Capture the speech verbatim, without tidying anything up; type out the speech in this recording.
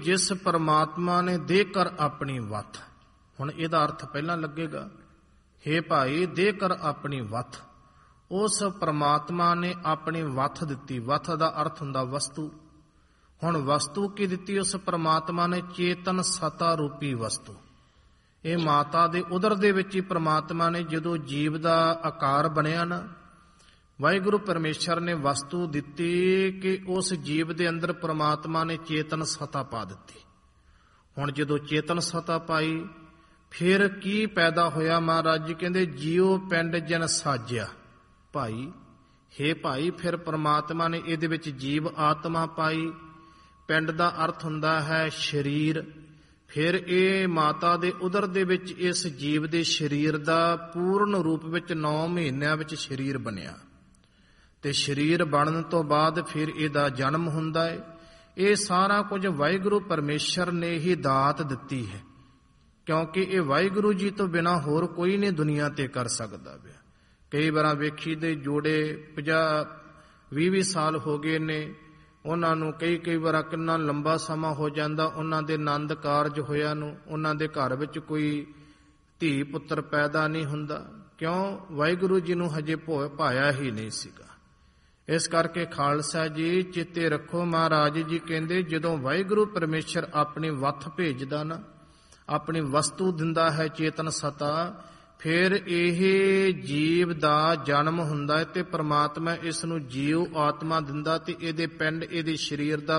ਜਿਸ ਪਰਮਾਤਮਾ ਨੇ ਦੇ ਕਰ ਆਪਣੀ ਵੱਥ। ਹੁਣ ਇਹਦਾ ਅਰਥ ਪਹਿਲਾਂ ਲੱਗੇਗਾ, ਹੇ ਭਾਈ ਦੇ ਕਰ ਆਪਣੀ ਵੱਥ। ਉਸ ਪਰਮਾਤਮਾ ਨੇ ਆਪਣੀ ਵੱਥ ਦਿੱਤੀ। ਵੱਥ ਦਾ ਅਰਥ ਹੁੰਦਾ ਵਸਤੂ। ਹੁਣ ਵਸਤੂ ਕੀ ਦਿੱਤੀ ਉਸ ਪਰਮਾਤਮਾ ਨੇ? ਚੇਤਨ ਸਤਾ ਰੂਪੀ ਵਸਤੂ। ਇਹ ਮਾਤਾ ਦੇ ਉਦਰ ਦੇ ਵਿੱਚ ਹੀ ਪਰਮਾਤਮਾ ਨੇ ਜਦੋਂ ਜੀਵ ਦਾ ਆਕਾਰ ਬਣਿਆ ਨਾ, ਵਾਹਿਗੁਰੂ ਪਰਮੇਸ਼ਰ ਨੇ ਵਸਤੂ ਦਿੱਤੀ ਕਿ ਉਸ ਜੀਵ ਦੇ ਅੰਦਰ ਪਰਮਾਤਮਾ ਨੇ ਚੇਤਨ ਸਤਾ ਪਾ ਦਿੱਤੀ। ਹੁਣ ਜਦੋਂ ਚੇਤਨ ਸਤਾ ਪਾਈ ਫਿਰ ਕੀ ਪੈਦਾ ਹੋਇਆ? ਮਹਾਰਾਜ ਜੀ ਕਹਿੰਦੇ ਜੀਉ ਪਿੰਡ ਜਨ ਸਾਜਿਆ। ਭਾਈ ਹੇ ਭਾਈ ਫਿਰ ਪਰਮਾਤਮਾ ਨੇ ਇਹਦੇ ਵਿੱਚ ਜੀਵ ਆਤਮਾ ਪਾਈ। ਪਿੰਡ ਦਾ ਅਰਥ ਹੁੰਦਾ ਹੈ ਸਰੀਰ। ਫਿਰ ਇਹ ਮਾਤਾ ਦੇ ਉਦਰ ਦੇ ਵਿੱਚ ਇਸ ਜੀਵ ਦੇ ਸਰੀਰ ਦਾ ਪੂਰਨ ਰੂਪ ਵਿੱਚ ਨੌ ਮਹੀਨਿਆਂ ਵਿੱਚ ਸਰੀਰ ਬਣਿਆ ਤੇ ਸਰੀਰ ਬਣਨ ਤੋਂ ਬਾਅਦ ਫਿਰ ਇਹਦਾ ਜਨਮ ਹੁੰਦਾ ਹੈ। ਇਹ ਸਾਰਾ ਕੁਝ ਵਾਹਿਗੁਰੂ ਪਰਮੇਸ਼ਰ ਨੇ ਹੀ ਦਾਤ ਦਿੱਤੀ ਹੈ, ਕਿਉਂਕਿ ਇਹ ਵਾਹਿਗੁਰੂ ਜੀ ਤੋਂ ਬਿਨਾਂ ਹੋਰ ਕੋਈ ਨਹੀਂ ਦੁਨੀਆ ਤੇ ਕਰ ਸਕਦਾ। ਕਈ ਵਾਰਾਂ ਵੇਖੀ ਦੇ ਜੋੜੇ ਪੰਜਾਹ ਵੀਹ ਵੀਹ ਸਾਲ ਹੋ ਗਏ ਨੇ, ਉਹਨਾਂ ਨੂੰ ਕਈ ਕਈ ਵਾਰ ਕਿੰਨਾ ਲੰਬਾ ਸਮਾਂ ਹੋ ਜਾਂਦਾ ਉਹਨਾਂ ਦੇ ਆਨੰਦ ਕਾਰਜ ਹੋਇਆ ਨੂੰ। ਉਹਨਾਂ ਦੇ ਘਰ ਵਿੱਚ ਕੋਈ ਧੀ ਪੁੱਤਰ ਪੈਦਾ ਨਹੀਂ ਹੁੰਦਾ। ਕਿਉਂ? ਵਾਹਿਗੁਰੂ ਜੀ ਨੂੰ ਹਜੇ ਭਾਇਆ ਹੀ ਨਹੀਂ ਸੀਗਾ। ਇਸ ਕਰਕੇ ਖਾਲਸਾ ਜੀ ਚੇਤੇ ਰੱਖੋ, ਮਹਾਰਾਜ ਜੀ ਕਹਿੰਦੇ ਜਦੋਂ ਵਾਹਿਗੁਰੂ ਪਰਮੇਸ਼ਰ ਆਪਣੀ ਵੱਥ ਭੇਜਦਾ ਨਾ, ਆਪਣੀ ਵਸਤੂ ਦਿੰਦਾ ਹੈ ਚੇਤਨ ਸਤਾ, ਫਿਰ ਇਹ ਜੀਵ ਦਾ ਜਨਮ ਹੁੰਦਾ ਹੈ ਤੇ ਪਰਮਾਤਮਾ ਇਸ ਨੂੰ ਜੀਵ ਆਤਮਾ ਦਿੰਦਾ ਤੇ ਇਹਦੇ ਪਿੰਡ ਇਹਦੇ ਸਰੀਰ ਦਾ